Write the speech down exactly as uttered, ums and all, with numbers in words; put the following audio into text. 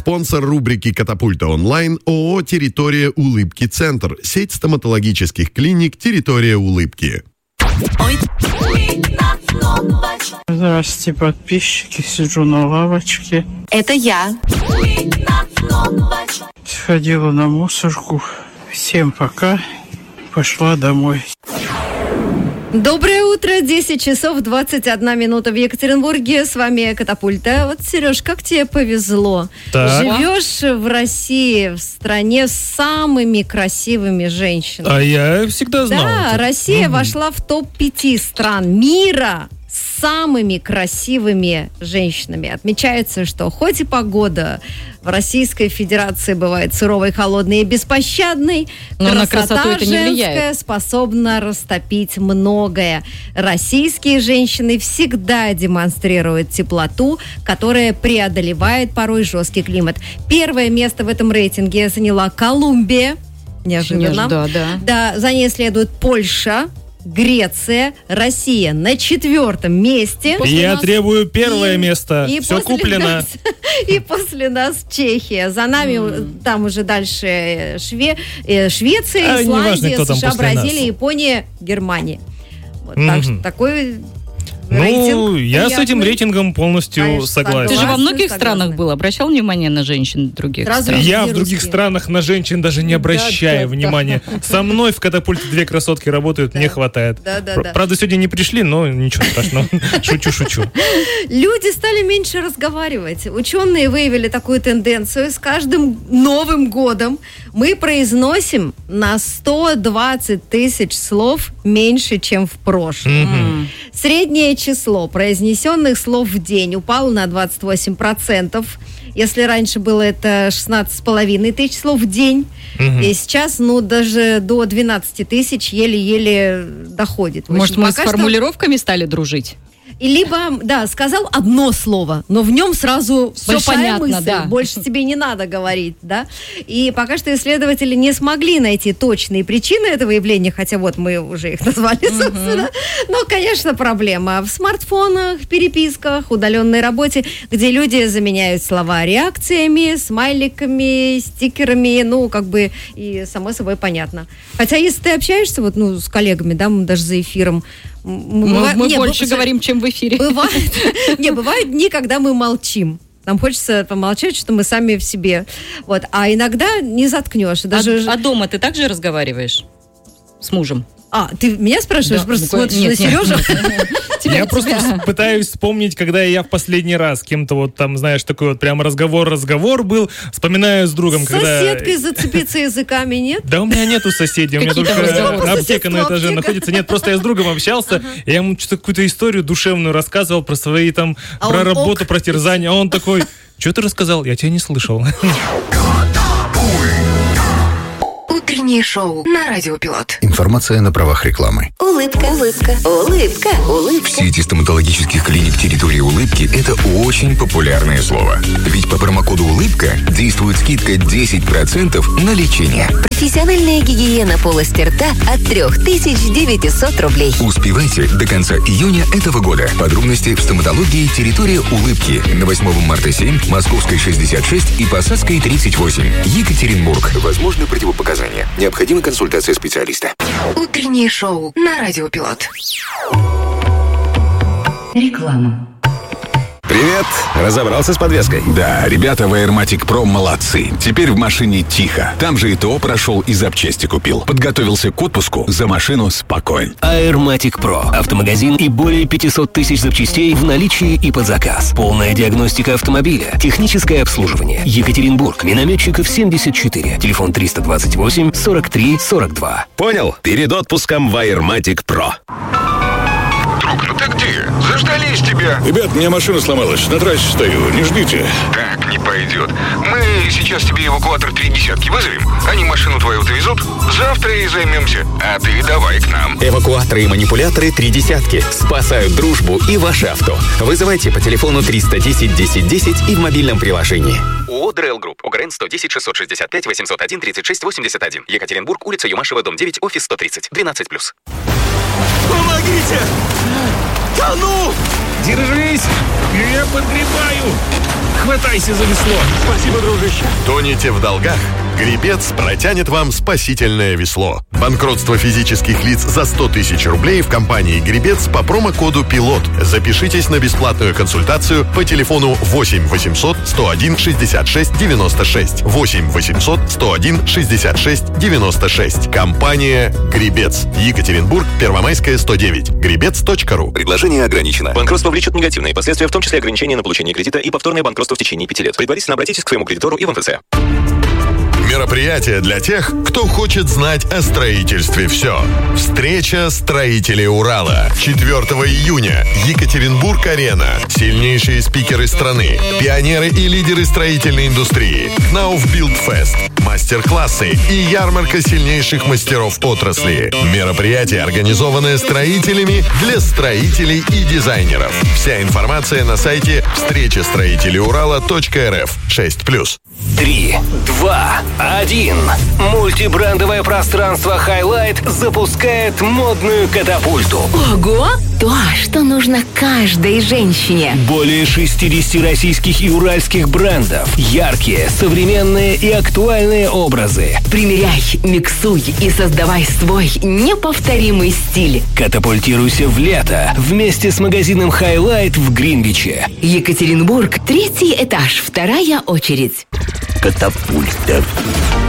Спонсор рубрики «Катапульта онлайн» ООО «Территория улыбки Центр». Сеть стоматологических клиник «Территория улыбки». Здравствуйте, подписчики. Сижу на лавочке. Это я. Сходила на мусорку. Всем пока. Пошла домой. Доброе утро, десять часов двадцать одна минута в Екатеринбурге. С вами Катапульта. Вот, Сереж, как тебе повезло? Так. Живешь в России, в стране с самыми красивыми женщинами. А я всегда знал. Да, это. Россия Угу. вошла в топ пять стран мира с самыми красивыми женщинами. Отмечается, что хоть и погода в Российской Федерации бывает суровой, холодной и беспощадной, но на красота красоту это не женская влияет. способна растопить многое. Российские женщины всегда демонстрируют теплоту, которая преодолевает порой жесткий климат. Первое место в этом рейтинге заняла Колумбия. Неожиданно. Да, да. Да, за ней следует Польша, Греция, Россия на четвертом месте. Я нас- требую первое и- место. и Все после куплено. нас- и после нас Чехия. За нами там уже дальше Шве- э, Швеция, А, неважно, Исландия, кто там США, после нас. Бразилия, Япония, Германия. Вот, Мгм. так что такой Ну, рейтинг я с этим приятный. рейтингом полностью Конечно, согласен. Ты же во Согласна, многих согласна. странах был. Обращал внимание на женщин других Разве стран? Я в Русские. других странах на женщин даже не обращаю да, внимания. Со мной в «Катапульте» две красотки работают, мне хватает. Да, да, Пр- да. Правда, сегодня не пришли, но ничего страшного. Шучу, шучу. Люди стали меньше разговаривать. Ученые выявили такую тенденцию. С каждым Новым годом мы произносим на сто двадцать тысяч слов меньше, чем в прошлом. Мгм. Среднее число произнесенных слов в день упало на двадцать восемь процентов. Если раньше было это шестнадцать с половиной тысяч слов в день, Мгм. и сейчас, ну, даже до двенадцати тысяч еле-еле доходит. В общем, Может, мы с пока что- формулировками стали дружить? И либо, да, сказал одно слово, но в нем сразу все Большая понятно, мысль, да. да. Больше тебе не надо говорить, да. И пока что исследователи не смогли найти точные причины этого явления, хотя вот мы уже их назвали, собственно. Но, конечно, проблема в смартфонах, переписках, удаленной работе, где люди заменяют слова реакциями, смайликами, стикерами, ну, как бы, и само собой понятно. Хотя, если ты общаешься вот, ну, с коллегами, да, мы даже за эфиром, Мы, быва- мы не, больше б- говорим, чем в эфире. Бывает, не, бывают дни, когда мы молчим. Нам хочется помолчать, что мы сами в себе. Вот. А иногда не заткнешь. Даже... А, а дома ты также разговариваешь с мужем? А, ты меня спрашиваешь? Да, Просто ну, смотришь нет, на нет, Сережу? Я просто вс- пытаюсь вспомнить, когда я в последний раз с кем-то вот там, знаешь, такой вот прям разговор-разговор был. Вспоминаю с другом, С когда... соседкой зацепиться языками, нет? Да у меня нету соседей, у меня Какие там только разговоры? аптека на этаже Аптека. находится. Нет, просто я с другом общался, и я ему что-то какую-то историю душевную рассказывал про свои там, А про он работу, ок. про терзание, а он такой, что ты рассказал? Я тебя не слышал. Утреннее шоу на Радио Пилот. Информация на правах рекламы. Улыбка, улыбка, улыбка, улыбка. В сети стоматологических клиник территории улыбки это очень популярное слово. Ведь по промокоду «Улыбка» действует скидка десять процентов на лечение. Профессиональная гигиена полости рта от три тысячи девятьсот рублей. Успевайте до конца июня этого года. Подробности в стоматологии территория улыбки на восьмого марта семь, Московской шестьдесят шесть и Посадской тридцать восемь. Екатеринбург. Возможны противопоказания. Необходима консультация специалиста. Утреннее шоу на Радио Пилот. Реклама. Привет! Разобрался с подвеской? Да, ребята в Airmatic Pro молодцы. Теперь в машине тихо. Там же и ТО прошел, и запчасти купил. Подготовился к отпуску, за машину спокоен. Airmatic Pro. Автомагазин и более пятьсот тысяч запчастей в наличии и под заказ. Полная диагностика автомобиля. Техническое обслуживание. Екатеринбург. Минометчиков семьдесят четыре. Телефон триста двадцать восемь сорок три сорок два. Понял? Перед отпуском в Airmatic Pro. Друг, ну ты где? Заждались тебя. Ребят, у меня машина сломалась. На трассе стою. Не ждите. Так не пойдет. Мы сейчас тебе эвакуатор три десятки вызовем. Они машину твою довезут. Завтра и займемся. А ты давай к нам. Эвакуаторы и манипуляторы три десятки. Спасают дружбу и ваше авто. Вызывайте по телефону триста десять десять десять и в мобильном приложении. ООО «Дрейл Групп». ОГРН сто десять шестьсот шестьдесят пять восемьсот один тридцать шесть восемьдесят один. Екатеринбург, улица Юмашева, дом девять, офис сто тридцать. двенадцать плюс. Помогите! Тону! Держись! Я подгребаю! Хватайся за весло! Спасибо, дружище. Тонете в долгах? Гребец протянет вам спасительное весло. Банкротство физических лиц за сто тысяч рублей в компании «Гребец» по промокоду «Пилот». Запишитесь на бесплатную консультацию по телефону восемь восемьсот сто один шестьдесят шесть девяносто шесть. восемь восемьсот сто один шестьдесят шесть девяносто шесть. Компания «Гребец». Екатеринбург, Первомайская, сто девять. гребец точка ру. Предложение ограничено. Банкротство влечет негативные последствия, в том числе ограничение на получение кредита и повторное банкротство в течение пяти лет. Предварительно обратитесь к своему кредитору и в эн эф цэ. Мероприятие для тех, кто хочет знать о строительстве все. Встреча строителей Урала. четвёртого июня. Екатеринбург-арена. Сильнейшие спикеры страны. Пионеры и лидеры строительной индустрии. Кнауф Билдфест. Мастер-классы и ярмарка сильнейших мастеров отрасли. Мероприятие, организованное строителями для строителей и дизайнеров. Вся информация на сайте встреча строителей урала точка эр эф. шесть плюс. Три, два, один. Мультибрендовое пространство Highlight запускает модную катапульту. Ого! То, что нужно каждой женщине. Более шестидесяти российских и уральских брендов. Яркие, современные и актуальные образы. Примеряй, миксуй и создавай свой неповторимый стиль. Катапультируйся в лето вместе с магазином Highlight в Гринвиче. Екатеринбург, третий этаж, вторая очередь. Катапульта.